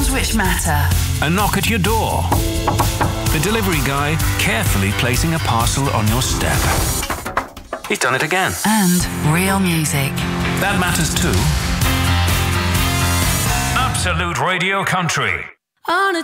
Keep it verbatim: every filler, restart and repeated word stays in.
details which matter. A knock at your door. The delivery guy carefully placing a parcel on your step. He's done it again. And real music. That matters too. Absolute Radio Country. On a